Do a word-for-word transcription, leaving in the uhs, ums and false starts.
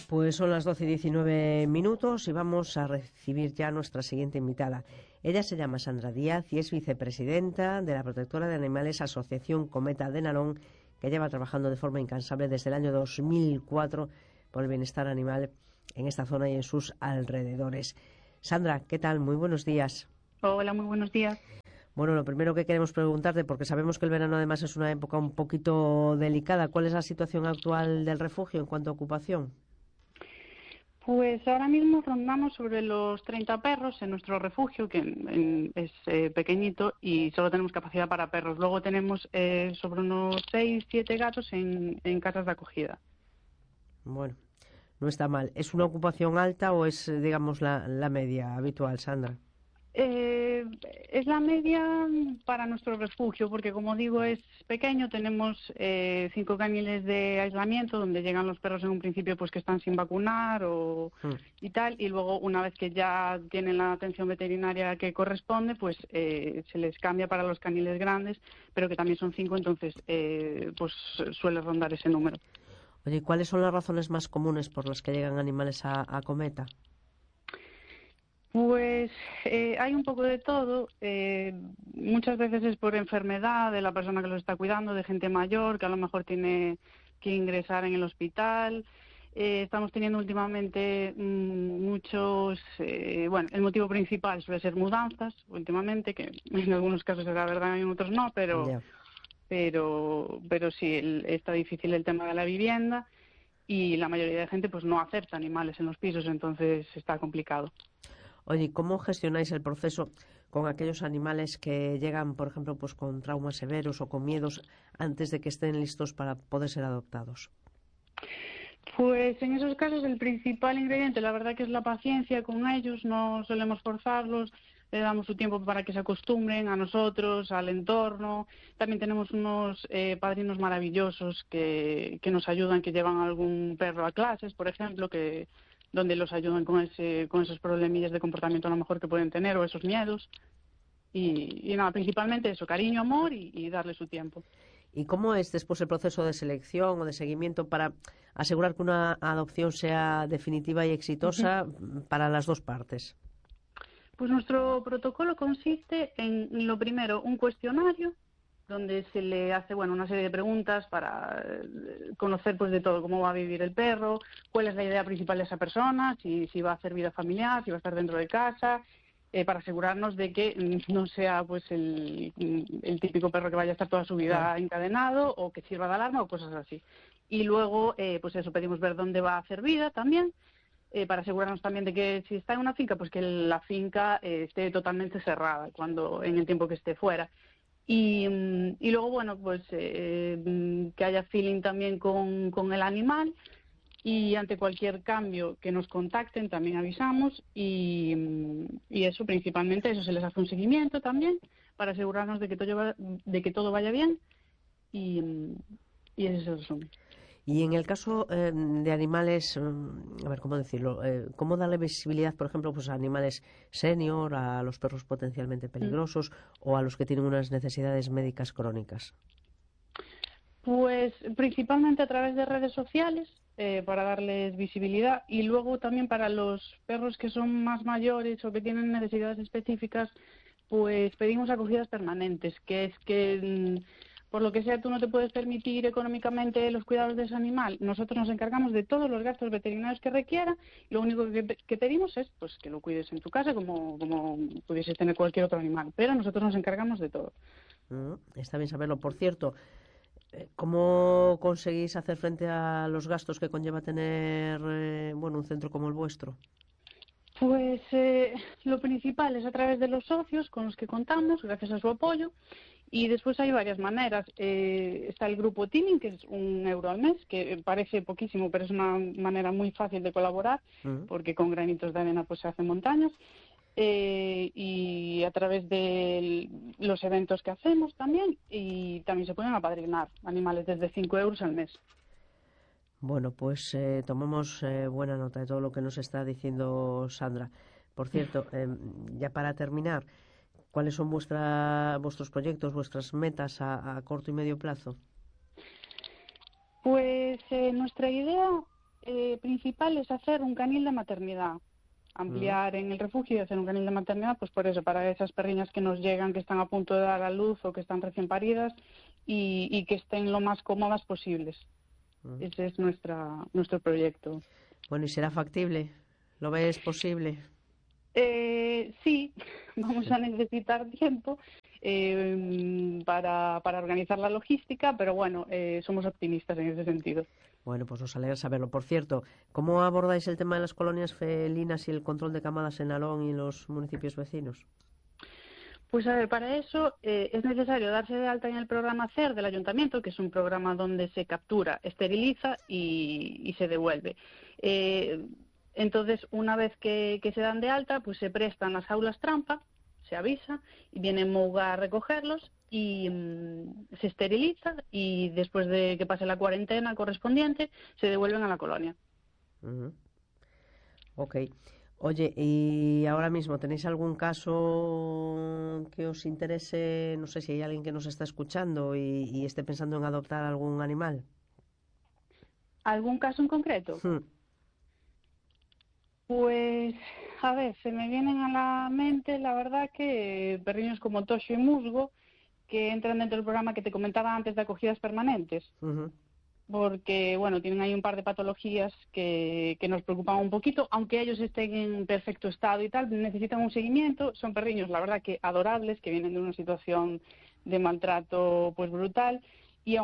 Pues son las doce y diecinueve minutos y vamos a recibir ya a nuestra siguiente invitada. Ella se llama Sandra Díaz y es vicepresidenta de la Protectora de Animales Asociación Cometa de Narón, que lleva trabajando de forma incansable desde el año dos mil cuatro por el bienestar animal en esta zona y en sus alrededores. Sandra, ¿qué tal? Muy buenos días. Hola, muy buenos días. Bueno, lo primero que queremos preguntarte, porque sabemos que el verano además es una época un poquito delicada, ¿cuál es la situación actual del refugio en cuanto a ocupación? Pues ahora mismo rondamos sobre los treinta perros en nuestro refugio, que en, en, es eh, pequeñito y solo tenemos capacidad para perros. Luego tenemos eh, sobre unos seis, siete gatos en, en casas de acogida. Bueno, no está mal. ¿Es una ocupación alta o es, digamos, la, la media habitual, Sandra? Eh, es la media para nuestro refugio, porque como digo es pequeño, tenemos eh, cinco caniles de aislamiento donde llegan los perros en un principio pues que están sin vacunar o Mm. y tal, y luego una vez que ya tienen la atención veterinaria que corresponde, pues eh, se les cambia para los caniles grandes, pero que también son cinco, entonces eh, pues suele rondar ese número. Oye, ¿cuáles son las razones más comunes por las que llegan animales a, a Cometa? Pues eh, hay un poco de todo. Eh, muchas veces es por enfermedad de la persona que los está cuidando, de gente mayor que a lo mejor tiene que ingresar en el hospital. Eh, estamos teniendo últimamente mmm, muchos, eh, bueno, el motivo principal suele ser mudanzas últimamente, que en algunos casos es la verdad, en otros no, pero, Ya. pero, pero sí, el- está difícil el tema de la vivienda y la mayoría de gente pues no acepta animales en los pisos, entonces está complicado. Oye, ¿cómo gestionáis el proceso con aquellos animales que llegan, por ejemplo, pues con traumas severos o con miedos antes de que estén listos para poder ser adoptados? Pues en esos casos el principal ingrediente, la verdad que es la paciencia con ellos, no solemos forzarlos, le damos su tiempo para que se acostumbren a nosotros, al entorno. También tenemos unos eh, padrinos maravillosos que, que nos ayudan, que llevan algún perro a clases, por ejemplo, que donde los ayudan con ese, con esos problemillas de comportamiento a lo mejor que pueden tener o esos miedos. Y, y nada, principalmente eso, cariño, amor y, y darle su tiempo. ¿Y cómo es después el proceso de selección o de seguimiento para asegurar que una adopción sea definitiva y exitosa para las dos partes? Pues nuestro protocolo consiste en, lo primero, un cuestionario donde se le hace, bueno, una serie de preguntas para eh, conocer pues de todo, cómo va a vivir el perro, cuál es la idea principal de esa persona, si, si va a hacer vida familiar, si va a estar dentro de casa, eh, para asegurarnos de que mm, no sea pues el, el típico perro que vaya a estar toda su vida Claro. encadenado o que sirva de alarma o cosas así. Y luego, eh, pues eso, pedimos ver dónde va a hacer vida también, eh, para asegurarnos también de que si está en una finca, pues que la finca eh, esté totalmente cerrada cuando en el tiempo que esté fuera. Y, mm, y luego, bueno, pues eh, mm, que haya feeling también con, con el animal, y ante cualquier cambio que nos contacten también avisamos y, mm, y eso principalmente, eso se les hace un seguimiento también para asegurarnos de que todo, va- de que todo vaya bien y, mm, y ese es el resumen. Y en el caso eh, de animales, mm, a ver, ¿cómo decirlo? Eh, ¿cómo darle visibilidad, por ejemplo, pues a animales senior, a los perros potencialmente Mm. peligrosos o a los que tienen unas necesidades médicas crónicas? Pues principalmente a través de redes sociales, eh, para darles visibilidad, y luego también para los perros que son más mayores o que tienen necesidades específicas, pues pedimos acogidas permanentes, que es que mm, por lo que sea tú no te puedes permitir económicamente los cuidados de ese animal. Nosotros nos encargamos de todos los gastos veterinarios que requiera y lo único que, pe- que pedimos es pues que lo cuides en tu casa como, como pudieses tener cualquier otro animal, pero nosotros nos encargamos de todo. Mm, está bien saberlo. Por cierto, eh, ¿cómo conseguís hacer frente a los gastos que conlleva tener eh, bueno, un centro como el vuestro? Pues eh, lo principal es a través de los socios con los que contamos, gracias a su apoyo, y después hay varias maneras. Eh, está el grupo Teaming, que es un euro al mes, que parece poquísimo, pero es una manera muy fácil de colaborar, Mm. porque con granitos de arena pues se hacen montañas. Eh, y a través de los eventos que hacemos también, y también se pueden apadrinar animales desde cinco euros al mes. Bueno, pues eh, tomamos eh, buena nota de todo lo que nos está diciendo Sandra. Por cierto, eh, ya para terminar, ¿cuáles son vuestra, vuestros proyectos, vuestras metas a, a corto y medio plazo? Pues eh, nuestra idea eh, principal es hacer un canil de maternidad, ampliar mm. en el refugio y hacer un canil de maternidad, pues por eso, para esas perriñas que nos llegan, que están a punto de dar a luz o que están recién paridas y, y que estén lo más cómodas posibles. Mm. Ese es nuestra, nuestro proyecto. Bueno, ¿y será factible? ¿Lo ves posible? Eh, sí, vamos a necesitar tiempo eh, para, para organizar la logística, pero bueno, eh, somos optimistas en ese sentido. Bueno, pues nos alegra saberlo. Por cierto, ¿cómo abordáis el tema de las colonias felinas y el control de camadas en Nalón y en los municipios vecinos? Pues a ver, para eso eh, es necesario darse de alta en el programa C E R del Ayuntamiento, que es un programa donde se captura, esteriliza y, y se devuelve. Eh, entonces, una vez que, que se dan de alta, pues se prestan las jaulas trampa, se avisa, y viene Mouga a recogerlos y mmm, se esteriliza y después de que pase la cuarentena correspondiente, se devuelven a la colonia. Uh-huh. Ok. Oye, ¿y ahora mismo tenéis algún caso que os interese? No sé si hay alguien que nos está escuchando y, y esté pensando en adoptar algún animal. ¿Algún caso en concreto? Hmm. Pues, a ver, se me vienen a la mente, la verdad, que perriños como Toxo y Musgo, que entran dentro del programa que te comentaba antes de acogidas permanentes. Uh-huh. Porque, bueno, tienen ahí un par de patologías que, que nos preocupan un poquito, aunque ellos estén en perfecto estado y tal, necesitan un seguimiento. Son perriños, la verdad, que adorables, que vienen de una situación de maltrato pues brutal,